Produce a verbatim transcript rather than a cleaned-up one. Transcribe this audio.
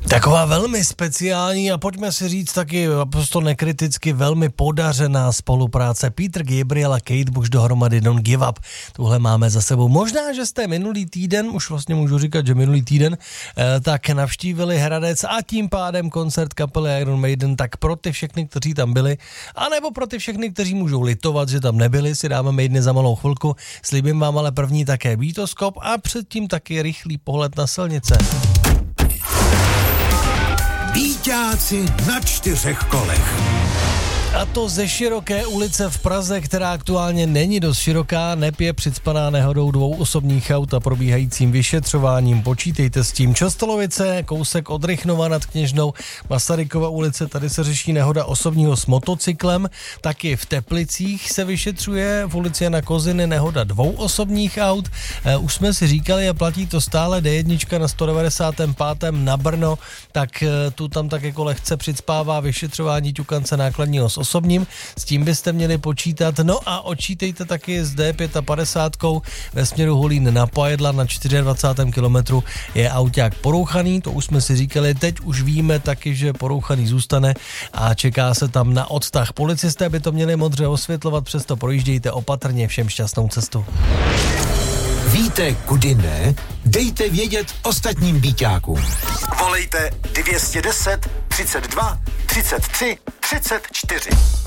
Taková velmi speciální a pojďme si říct taky prostě nekriticky velmi podařená spolupráce Peter Gabriel a Kate Bush dohromady Don't Give Up. Tuhle máme za sebou. Možná, že jste minulý týden, už vlastně můžu říkat, že minulý týden, eh, tak navštívili Hradec a tím pádem koncert kapely Iron Maiden, tak pro ty všechny, kteří tam byli, anebo pro ty všechny, kteří můžou litovat, že tam nebyli, si dáme Maideny za malou chvilku. Slíbím vám ale první také Beatoskop a předtím taky rychlý pohled na silnice. Víťáci na čtyřech kolech. A to ze široké ulice v Praze, která aktuálně není dost široká, neb je přicpaná nehodou dvou osobních aut a probíhajícím vyšetřováním. Počítejte s tím. Čostolovice, kousek od Rychnova nad Kněžnou, Masarykova ulice, tady se řeší nehoda osobního s motocyklem, taky v Teplicích se vyšetřuje, v ulici Jana Koziny nehoda dvou osobních aut. E, už jsme si říkali a platí to stále, D jedna na sto devadesát pět na Brno, tak e, tu tam tak jako lehce přicpává vyšetřování ťukance nákladního s osobním, s tím byste měli počítat. No a odčítejte taky s D padesát pět ve směru Hulín na Pojedla na dvacátém čtvrtém kilometru je auták porouchaný, to už jsme si říkali, teď už víme taky, že porouchaný zůstane a čeká se tam na odtah. Policisté by to měli modře osvětlovat, přesto projíždějte opatrně, všem šťastnou cestu. Víte, kudy ne? Dejte vědět ostatním víťákům. Volejte dvě stě deset, třicet dva, třicet tři, třicet čtyři.